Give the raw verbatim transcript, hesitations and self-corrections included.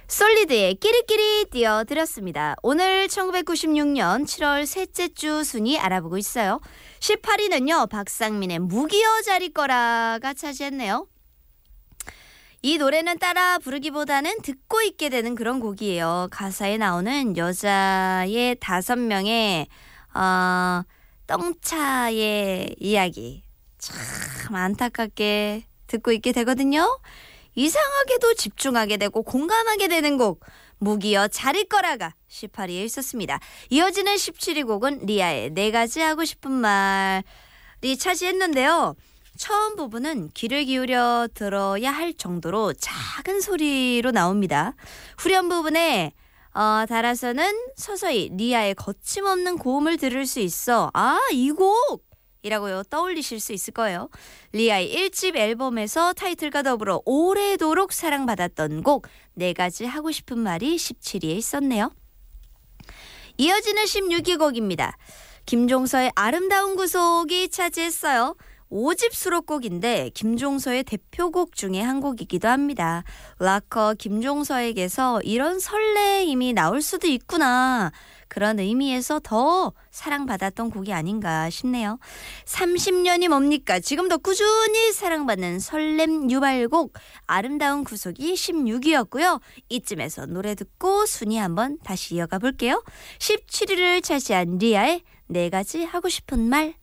솔리드의 끼리끼리 띄워드렸습니다. 오늘 천구백구십육년 칠월 셋째 주 순위 알아보고 있어요. 십팔 위는요. 박상민의 무기여 자리 거라가 차지했네요. 이 노래는 따라 부르기보다는 듣고 있게 되는 그런 곡이에요. 가사에 나오는 여자의 다섯 명의 어, 똥차의 이야기 참 안타깝게 듣고 있게 되거든요. 이상하게도 집중하게 되고 공감하게 되는 곡 무기여 자리 거라가 십팔 위에 있었습니다. 이어지는 십칠 위 곡은 리아의 네 가지 하고 싶은 말이 차지했는데요. 처음 부분은 귀를 기울여 들어야 할 정도로 작은 소리로 나옵니다. 후렴 부분에 어, 따라서는 서서히 리아의 거침없는 고음을 들을 수 있어. 아, 이 곡! 이라고요 떠올리실 수 있을 거예요. 리아의 일 집 앨범에서 타이틀과 더불어 오래도록 사랑받았던 곡 네 가지 하고 싶은 말이 십칠 위에 있었네요. 이어지는 십육 위 곡입니다. 김종서의 아름다운 구속이 차지했어요. 오 집 수록곡인데 김종서의 대표곡 중에 한 곡이기도 합니다. 락커 김종서에게서 이런 설레임이 나올 수도 있구나. 그런 의미에서 더 사랑받았던 곡이 아닌가 싶네요. 삼십 년이 뭡니까? 지금도 꾸준히 사랑받는 설렘 유발곡 아름다운 구속이 십육 위였고요. 이쯤에서 노래 듣고 순위 한번 다시 이어가 볼게요. 십칠 위를 차지한 리아의 네 가지 하고 싶은 말